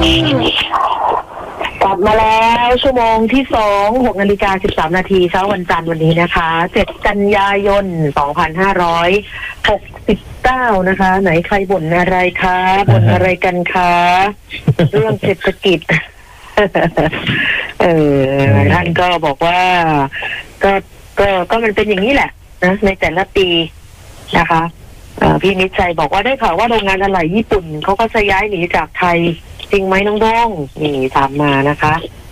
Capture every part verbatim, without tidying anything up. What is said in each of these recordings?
กลับมาแล้วชั่วโมงที่สองหกนาฬิกาสิบสามนาทีเช้าวันจันทร์วันนี้นะคะเจ็ดกันยายนสองพันห้าร้อยหกสิบเก้านะคะ ไหนใครบ่นอะไรคะบ่นอะไรกันคะเรื่องเศรษฐกิจเออท่านก็บอกว่าก็ก็ก็มันเป็นอย่างนี้แหละนะในแต่ละปีนะคะพี่นิชัยบอกว่าได้ข่าวว่าโรงงานอะไหล่ญี่ปุ่นเขาก็จะย้ายหนีจากไทยจริงไหมน้องด้งนี่ถามมานะคะ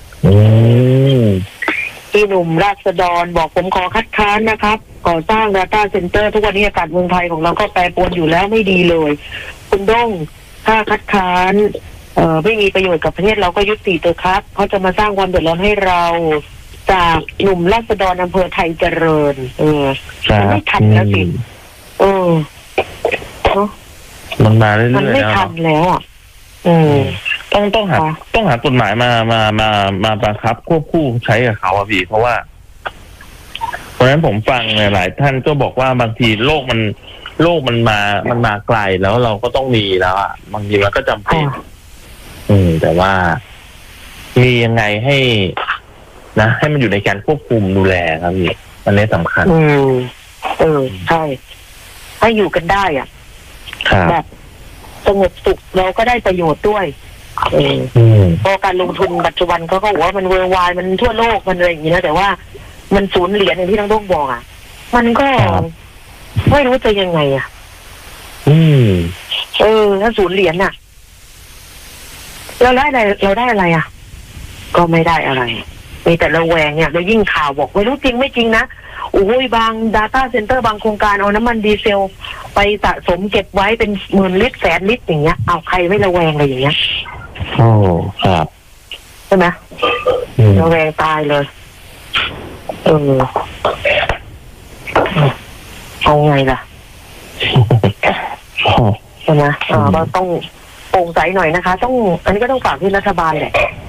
พี่หนุ่มราษฎรบอกผมขอคัดค้านนะครับก่อสร้าง Data Center ทุกวันนี้อากาศเมืองไทยของเราก็แปรปรวนอยู่แล้วไม่ดีเลยคุณด้งถ้าคัดค้านเอ่อไม่มีประโยชน์กับประเทศเราก็ยุติเถอะครับเขาจะมาสร้างความเดือดร้อนให้เราจากหนุ่มราษฎรอำเภอไทยเจริญเออไม่ทันแล้วสิเออเนาะมันมาเรื่อยๆมันไม่ทันแล้วอ่ะอืมต้องต้องหาต้องหากฎหมายมามามามาบังคับควบคู่ใช้กับเขาอะพี่เพราะว่าเพราะฉะนั้นผมฟังหลายท่านก็บอกว่าบางทีโลกมันโลกมันมามันมาไกลแล้วเราก็ต้องมีแล้วอะบางทีมันก็จำเป็นอืมแต่ว่ามียังไงให้นะให้มันอยู่ในการควบคุมดูแลครับพี่อันนี้สำคัญอืมเออใช่ให้อยู่กันได้อ่ะแบบสงบสุขเราก็ได้ประโยชน์ด้วยเออเพราะการลงทุนปัจจุบันเขาก็บอกว่ามันเวอร์ไวมันทั่วโลกมันอะไรอย่างนี้นะแต่ว่ามันสูญเหรียญอย่างที่ทั้งโลกบอกอ่ะมันก็ไม่รู้จะยังไงอ่ะอืมเออถ้าสูญเหรียญน่ะเราได้อะไรเราได้อะไรอ่ะก็ไม่ได้อะไรมีแต่ระแวงเนี่ยแล้วยิ่งข่าวบอกไม่รู้จริงไม่จริงนะโอ้ยบาง Data Center บางโครงการเอาน้ำมันดีเซลไปสะสมเก็บไว้เป็นหมื่นลิตรแสนลิตรอย่างเงี้ยเอาใครไม่ระแวงอะไรอย่างเงี้ยโอ้ครับใช่ไหมระแวงตายเลยเออเอาไงล่ะใช่ไหมอ่าก็ต้องโปร่งใสหน่อยนะคะต้องอันนี้ก็ต้องฝากที่รัฐบาลแหละ